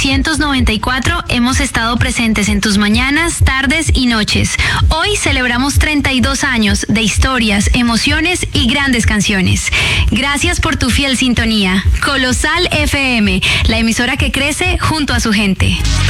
1994 hemos estado presentes en tus mañanas, tardes y noches. Hoy celebramos 32 años de historias, emociones y grandes canciones. Gracias por tu fiel sintonía. Colosal FM, la emisora que crece junto a su gente.